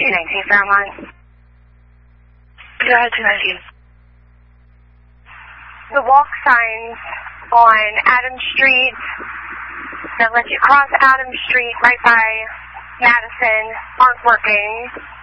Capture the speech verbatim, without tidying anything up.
two nineteen Fairmont. Go ahead, two nineteen. The walk signs on Adams Street that let you cross Adams Street right by Madison aren't working.